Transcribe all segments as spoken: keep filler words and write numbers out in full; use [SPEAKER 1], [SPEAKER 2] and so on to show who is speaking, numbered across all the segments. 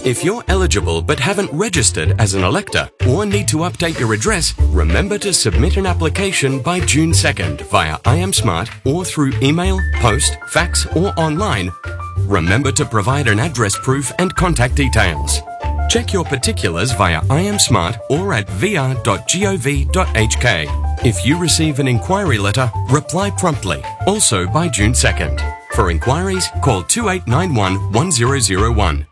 [SPEAKER 1] If you're eligible but haven't registered as an elector or need to update your address, remember to submit an application by June second via I Am Smart or through email, post, fax or online. Remember to provide an address proof and contact details. Check your particulars via I Am Smart or at v r dot gov dot h k. If you receive an inquiry letter, reply promptly, also by June second. For inquiries, call two eight nine one, one zero zero one.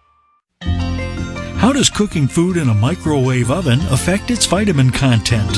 [SPEAKER 2] How does cooking food in a microwave oven affect its vitamin content?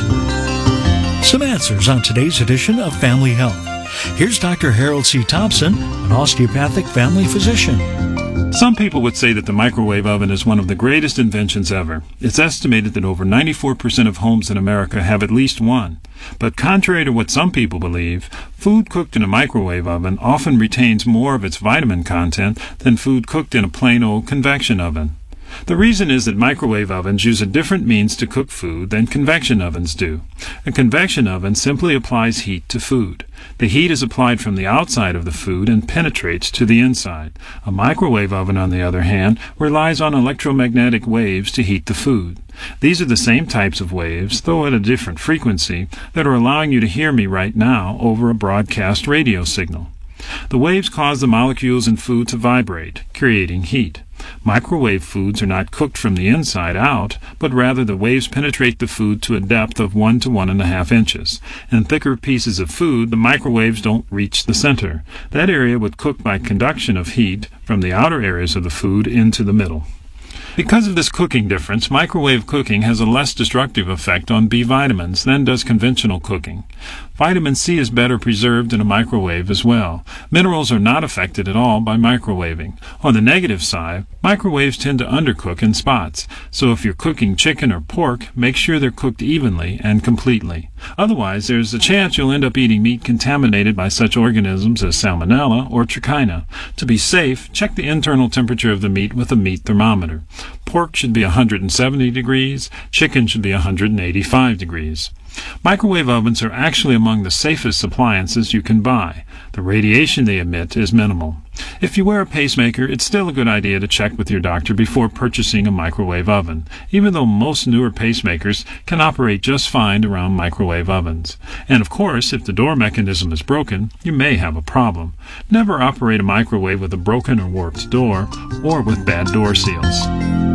[SPEAKER 2] Some answers on today's edition of Family Health. Here's Doctor Harold C. Thompson, an osteopathic family physician.
[SPEAKER 3] Some people would say that the microwave oven is one of the greatest inventions ever. It's estimated that over ninety-four percent of homes in America have at least one. But contrary to what some people believe, food cooked in a microwave oven often retains more of its vitamin content than food cooked in a plain old convection oven. The reason is that microwave ovens use a different means to cook food than convection ovens do. A convection oven simply applies heat to food. The heat is applied from the outside of the food and penetrates to the inside. A microwave oven, on the other hand, relies on electromagnetic waves to heat the food. These are the same types of waves, though at a different frequency, that are allowing you to hear me right now over a broadcast radio signal. The waves cause the molecules in food to vibrate, creating heat. Microwave foods are not cooked from the inside out, but rather the waves penetrate the food to a depth of one to one and a half inches. In thicker pieces of food, the microwaves don't reach the center. That area would cook by conduction of heat from the outer areas of the food into the middle. Because of this cooking difference, microwave cooking has a less destructive effect on B vitamins than does conventional cooking. Vitamin C is better preserved in a microwave as well. Minerals are not affected at all by microwaving. On the negative side, microwaves tend to undercook in spots, so if you're cooking chicken or pork, make sure they're cooked evenly and completely. Otherwise, there's a chance you'll end up eating meat contaminated by such organisms as salmonella or trichina. To be safe, check the internal temperature of the meat with a meat thermometer. Pork should be one hundred seventy degrees, chicken should be one hundred eighty-five degrees. Microwave ovens are actually among the safest appliances you can buy. The radiation they emit is minimal. If you wear a pacemaker, it's still a good idea to check with your doctor before purchasing a microwave oven, even though most newer pacemakers can operate just fine around microwave ovens. And of course, if the door mechanism is broken, you may have a problem. Never operate a microwave with a broken or warped door or with bad door seals.